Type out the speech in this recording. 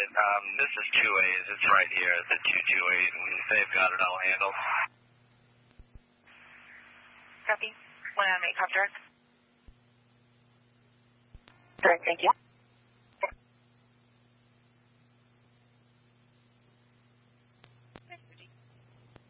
it. This is 2A's. It's right here at the 228, and they've got it all handled. Copy. 1 on 8, cop direct. Direct, thank you.